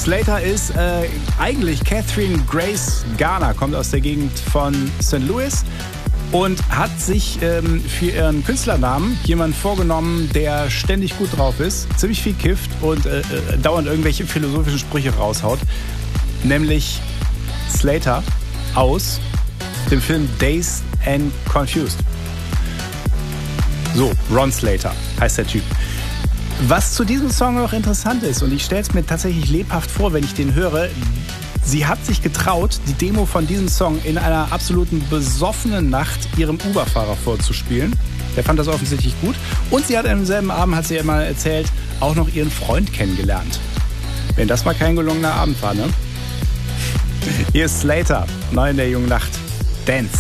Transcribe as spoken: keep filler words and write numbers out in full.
Slater ist äh, eigentlich Catherine Grace Garner, kommt aus der Gegend von Sankt Louis und hat sich ähm, für ihren Künstlernamen jemanden vorgenommen, der ständig gut drauf ist, ziemlich viel kifft und äh, äh, dauernd irgendwelche philosophischen Sprüche raushaut. Nämlich Slater aus dem Film Dazed and Confused. So, Ron Slater heißt der Typ. Was zu diesem Song noch interessant ist, und ich stelle es mir tatsächlich lebhaft vor, wenn ich den höre, sie hat sich getraut, die Demo von diesem Song in einer absoluten besoffenen Nacht ihrem Uber-Fahrer vorzuspielen. Der fand das offensichtlich gut. Und sie hat am selben Abend, hat sie ja mal erzählt, auch noch ihren Freund kennengelernt. Wenn das mal kein gelungener Abend war, ne? Hier ist Slater, neu in der jungen Nacht. Dance.